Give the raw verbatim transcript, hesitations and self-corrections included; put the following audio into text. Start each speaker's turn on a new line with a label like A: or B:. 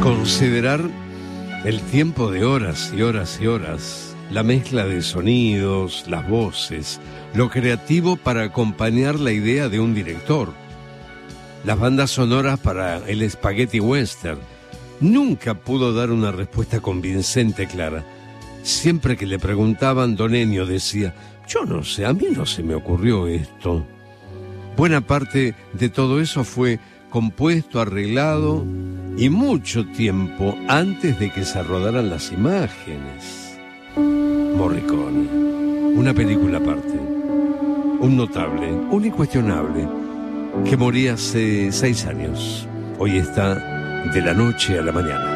A: Considerar el tiempo de horas y horas y horas, la mezcla de sonidos, las voces, lo creativo para acompañar la idea de un director, las bandas sonoras para el spaghetti western. Nunca pudo dar una respuesta convincente clara. Siempre que le preguntaban, Don Ennio decía: yo no sé, a mí no se me ocurrió esto. Buena parte de todo eso fue compuesto, arreglado y mucho tiempo antes de que se rodaran las imágenes. Morricone, una película aparte, un notable, un incuestionable, que moría hace seis años. Hoy está de la noche a la mañana.